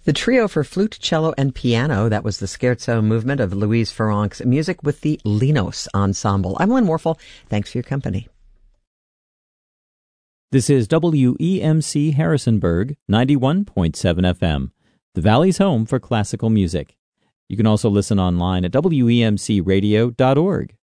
The trio for flute, cello, and piano, that was the Scherzo movement of Louise Farrenc's music with the Linos Ensemble. I'm Lynn Warfel. Thanks for your company. This is WEMC Harrisonburg, 91.7 FM, the Valley's home for classical music. You can also listen online at wemcradio.org.